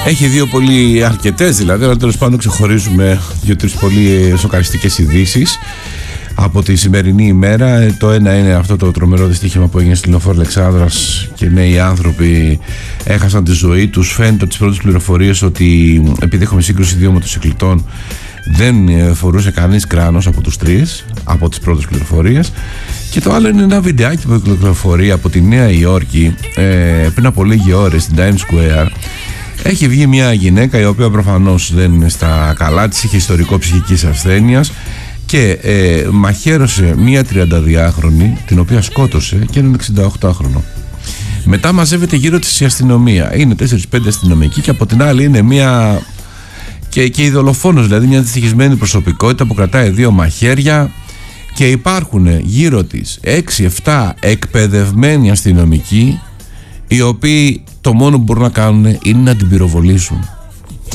Έχει αρκετές δηλαδή, αλλά τέλος πάντων ξεχωρίζουμε 2-3 πολύ σοκαριστικές ειδήσεις από τη σημερινή ημέρα. Το ένα είναι αυτό το τρομερό δυστύχημα που έγινε στη λεωφόρο Αλεξάνδρας και νέοι άνθρωποι έχασαν τη ζωή τους. Φαίνεται από τις πρώτες πληροφορίες ότι επειδή έχουμε σύγκρουση δύο μοτοσυκλητών, δεν φορούσε κανείς κράνος από τους τρεις, από τις πρώτες πληροφορίες. Και το άλλο είναι ένα βιντεάκι που κυκλοφορεί από τη Νέα Υόρκη πριν από λίγες ώρες στην Times Square. Έχει βγει μια γυναίκα η οποία προφανώς δεν είναι στα καλά της, είχε ιστορικό ψυχικής ασθένειας και μαχαίρωσε μια 32χρονη, την οποία σκότωσε, και έναν 68χρονο. Μετά μαζεύεται γύρω της η αστυνομία. Είναι 4-5 αστυνομικοί και από την άλλη είναι μια και η δολοφόνος, δηλαδή μια δυστυχισμένη προσωπικότητα που κρατάει 2 μαχαίρια, και υπάρχουν γύρω της 6-7 εκπαιδευμένοι αστυνομικοί, οι οποίοι το μόνο που μπορούν να κάνουν είναι να την πυροβολήσουν.